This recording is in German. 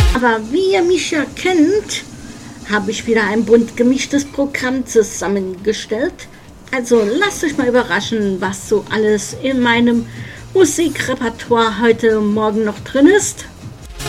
Aber wie ihr mich ja kennt, habe ich wieder ein bunt gemischtes Programm zusammengestellt. Also lasst euch mal überraschen, was so alles in meinem Musikrepertoire heute Morgen noch drin ist.